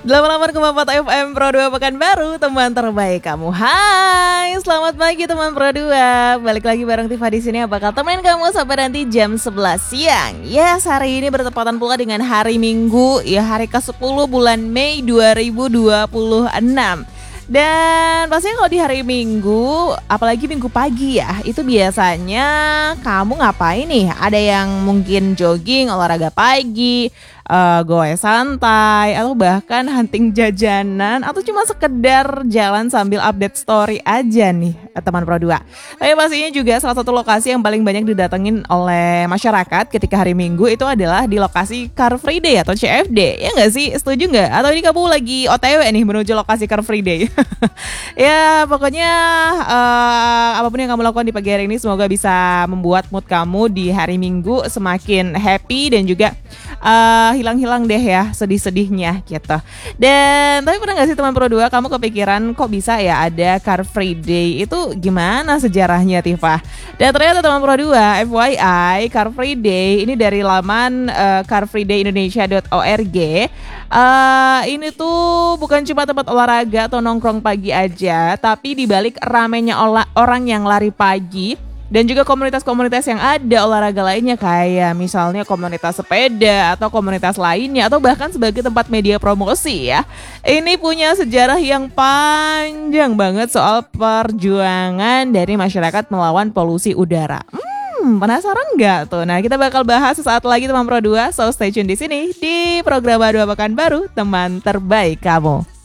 88,4 FM Pro 2 Pekanbaru, teman terbaik kamu. Hai, selamat pagi teman Pro 2. Balik lagi bareng Tifa di sini, bakal temenin kamu sampai nanti jam 11 siang. Yes, hari ini bertepatan pula dengan hari Minggu, ya hari ke-10 bulan Mei 2026. Dan pastinya kalau di hari Minggu, apalagi Minggu pagi ya, itu biasanya kamu ngapain nih? Ada yang mungkin jogging, olahraga pagi, goes santai, atau bahkan hunting jajanan, atau cuma sekedar jalan sambil update story aja nih teman Pro 2. Tapi pastinya juga salah satu lokasi yang paling banyak didatengin oleh masyarakat ketika hari Minggu itu adalah di lokasi Car Free Day atau CFD. Ya nggak sih? Setuju nggak? Atau ini kamu lagi OTW nih menuju lokasi Car Free Day? Ya pokoknya apapun yang kamu lakukan di pagi hari ini semoga bisa membuat mood kamu di hari Minggu semakin happy dan juga hilang-hilang deh ya sedih-sedihnya gitu. Dan tapi pernah gak sih teman Pro 2 kamu kepikiran kok bisa ya ada Car Free Day, itu gimana sejarahnya Tifa? Dan ternyata teman Pro 2 FYI Car Free Day ini dari laman carfreedayindonesia.org. Ini tuh bukan cuma tempat olahraga atau nongkrong pagi aja, tapi dibalik ramenya orang yang lari pagi dan juga komunitas-komunitas yang ada olahraga lainnya kayak misalnya komunitas sepeda atau komunitas lainnya atau bahkan sebagai tempat media promosi ya. Ini punya sejarah yang panjang banget soal perjuangan dari masyarakat melawan polusi udara. Penasaran nggak tuh? Nah, kita bakal bahas sesaat lagi teman Pro 2. So stay tune di sini di program 2 Pekanbaru, teman terbaik kamu.